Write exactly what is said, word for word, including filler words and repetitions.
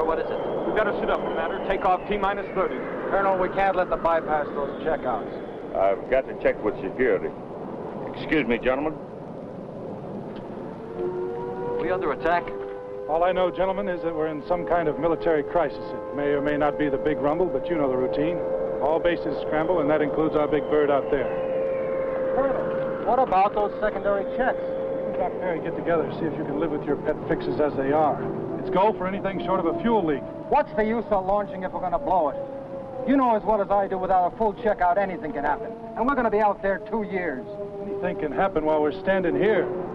what is it? We've got to sit up, Commander. Take off T minus thirty. Colonel, we can't let them bypass those checkouts. I've got to check with security. Excuse me, gentlemen. Are we under attack? All I know, gentlemen, is that we're in some kind of military crisis. It may or may not be the big rumble, but you know the routine. All bases scramble, and that includes our big bird out there. Colonel, what about those secondary checks? You and Doc Perry get together and see if you can live with your pet fixes as they are. It's go for anything short of a fuel leak. What's the use of launching if we're going to blow it? You know as well as I do, without a full checkout, anything can happen. And we're going to be out there two years. Anything can happen while we're standing here.